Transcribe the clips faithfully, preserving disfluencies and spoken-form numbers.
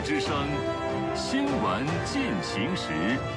之声，新闻进行时。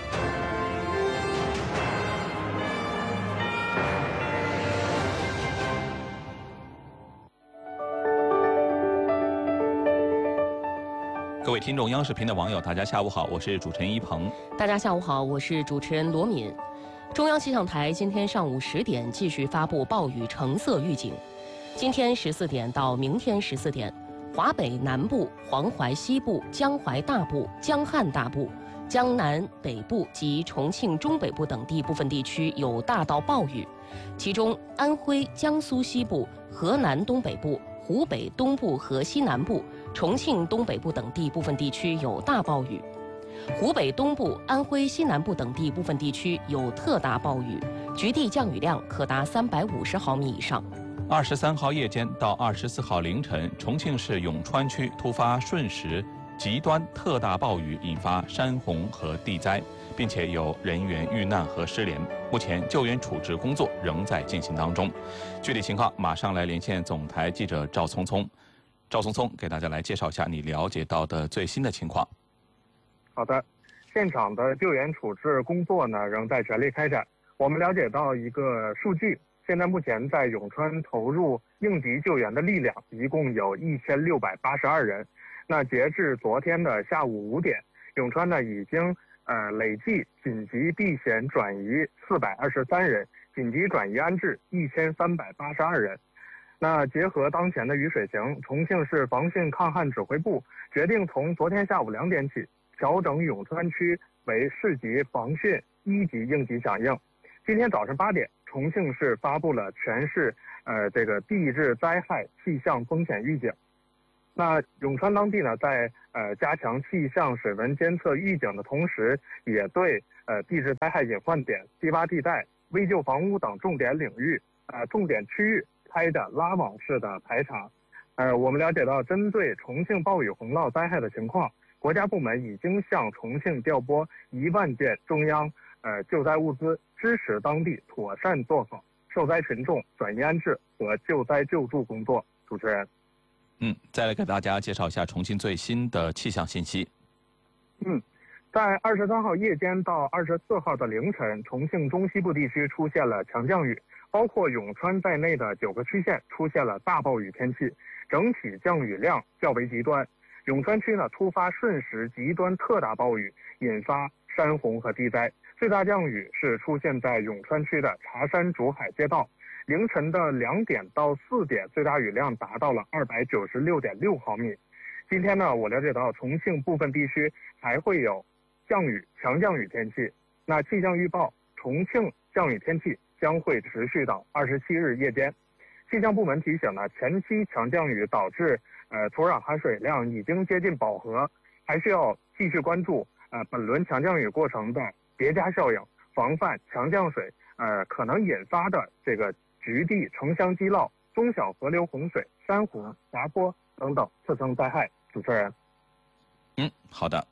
各位听众，央视频的网友，大家下午好，我是主持人一鹏。 大家下午好，我是主持人罗敏。中央气象台今天上午十点继续发布暴雨橙色预警。今天十四点到明天十四点，华北南部、黄淮西部、江淮大部、江汉大部、江南北部及重庆中北部等地部分地区有大到暴雨，其中安徽、江苏西部、河南东北部、湖北东部和西南部、重庆东北部等地部分地区有大暴雨，湖北东部、安徽西南部等地部分地区有特大暴雨，局地降雨量可达三百五十毫米以上。 二十三号夜间到二十四号凌晨，重庆市永川区突发瞬时极端特大暴雨，引发山洪和地灾，并且有人员遇难和失联。目前救援处置工作仍在进行当中。具体情况马上来连线总台记者赵聪聪。赵聪聪给大家来介绍一下你了解到的最新的情况。 好的，现场的救援处置工作呢仍在全力开展。我们了解到一个数据，现在目前在永川投入应急救援的力量一共有一千六百八十二人。那截至昨天的下午五点，永川呢已经呃累计紧急避险转移四百二十三人，紧急转移安置一千三百八十二人。那结合当前的雨水情，重庆市防汛抗旱指挥部决定从昨天下午两点起调整永川区为市级防汛一级应急响应。今天早上八点，重庆市发布了全市呃这个地质灾害气象风险预警。那永川当地呢，在呃加强气象水文监测预警的同时，也对呃地质灾害隐患点、低洼地带、危旧房屋等重点领域、呃重点区域开展拉网式的排查。呃，我们了解到，针对重庆暴雨洪涝灾害的情况，国家部门已经向重庆调拨一万件中央呃救灾物资，支持当地妥善做好受灾群众转移安置和救灾救助工作。主持人。 嗯，再来给大家介绍一下重庆最新的气象信息。 嗯，在二十三号夜间到二十四号的凌晨，重庆中西部地区出现了强降雨，包括永川在内的九个区县出现了大暴雨天气，整体降雨量较为极端。永川区呢突发瞬时极端特大暴雨，引发山洪和地灾。最大降雨是出现在永川区的茶山竹海街道，凌晨的两点到四点，最大雨量达到了二百九十六点六毫米。今天呢，我了解到重庆部分地区还会有降雨、强降雨天气。那气象预报，重庆降雨天气将会持续到二十七日夜间。气象部门提醒呢，前期强降雨导致呃土壤含水量已经接近饱和，还需要继续关注呃本轮强降雨过程的叠加效应，防范强降水呃可能引发的这个局地城乡积涝、中小河流洪水、山洪、滑坡等等次生灾害。主持人。 嗯，好的。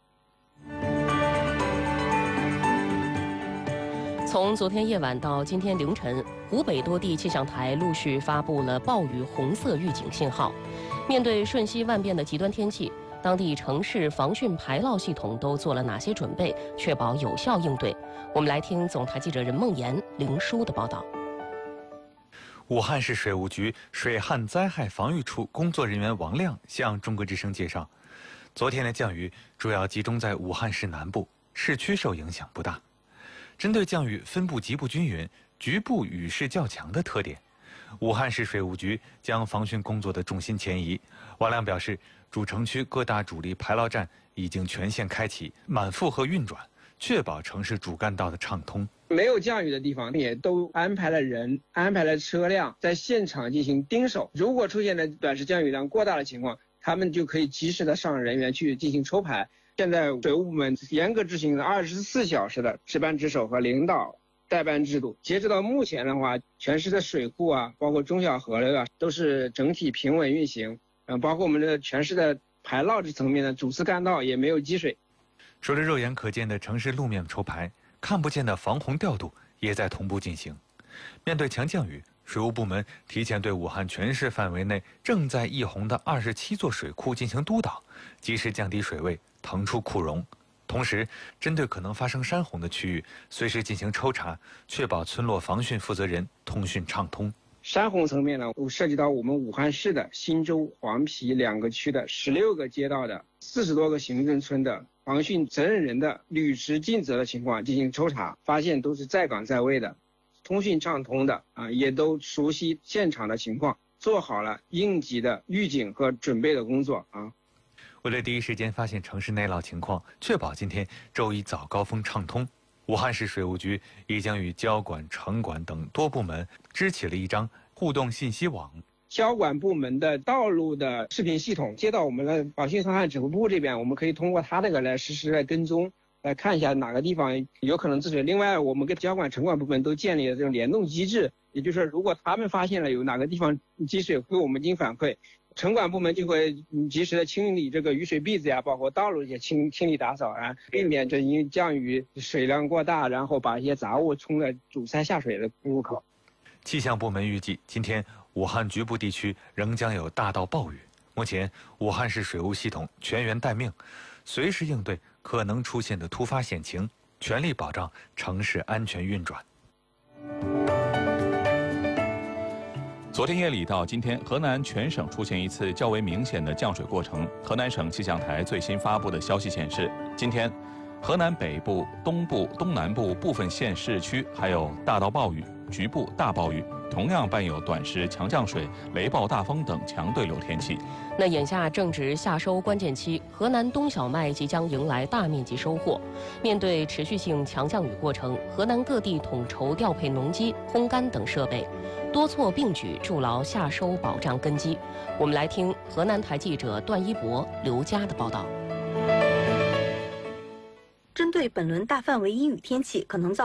从昨天夜晚到今天凌晨，湖北多地气象台陆续发布了暴雨红色预警信号。面对瞬息万变的极端天气，当地城市防汛排涝系统都做了哪些准备，确保有效应对？我们来听总台记者任梦妍、林舒的报道。 武汉市水务局水旱灾害防御处工作人员王亮向中国之声介绍，昨天的降雨主要集中在武汉市南部，市区受影响不大。针对降雨分布极不均匀、局部雨势较强的特点，武汉市水务局将防汛工作的重心前移。王亮表示，主城区各大主力排涝站已经全线开启，满负荷运转，确保城市主干道的畅通。 没有降雨的地方也都安排了人、安排了车辆在现场进行盯守。如果出现了短时降雨量过大的情况，他们就可以及时的上人员去进行抽排。现在水务部门严格执行了二十四小时的值班值守和领导代班制度。截止到目前的话，全市的水库啊，包括中小河流啊，都是整体平稳运行。嗯，包括我们的全市的排涝这层面的主次干道也没有积水。 除了肉眼可见的城市路面抽排，看不见的防洪调度也在同步进行。面对强降雨， 水务部门提前对武汉全市范围内正在溢洪的二十七座水库进行督导，及时降低水位，腾出库容。同时，针对可能发生山洪的区域，随时进行抽查，确保村落防汛负责人通讯畅通。 山洪层面呢，涉及到我们武汉市的新洲、黄陂两个区的十六个街道的四十多个行政村的防汛责任人的履职尽责的情况进行抽查，发现都是在岗在位的，通讯畅通的啊，也都熟悉现场的情况，做好了应急的预警和准备的工作啊。 为了第一时间发现城市内涝情况，确保今天周一早高峰畅通，武汉市水务局已经与交管、城管等多部门支起了一张互动信息网。 交管部门的道路的视频系统接到我们的防汛抗旱指挥部这边，我们可以通过它这个来实时来跟踪，来看一下哪个地方有可能治水。另外，我们跟交管、城管部门都建立了这种联动机制，也就是说，如果他们发现了有哪个地方积水，会我们进行反馈，城管部门就会及时的清理这个雨水篦子呀，包括道路也清清理打扫啊，避免这因降雨水量过大，然后把一些杂物冲在堵塞下水的入口。 气象部门预计，今天武汉局部地区仍将有大到暴雨。目前，武汉市水务系统全员待命，随时应对可能出现的突发险情，全力保障城市安全运转。 昨天夜里到今天，河南全省出现一次较为明显的降水过程。河南省气象台最新发布的消息显示，今天，河南北部、东部、东南部部分县市区还有大到暴雨、局部大暴雨，同样伴有短时强降水、雷暴大风等强对流天气。 那眼下正值夏收关键期，河南冬小麦即将迎来大面积收获。面对持续性强降雨过程，河南各地统筹调配农机、烘干等设备，多措并举，筑牢夏收保障根基。我们来听河南台记者段一博、刘佳的报道。 针对本轮大范围阴雨天气可能造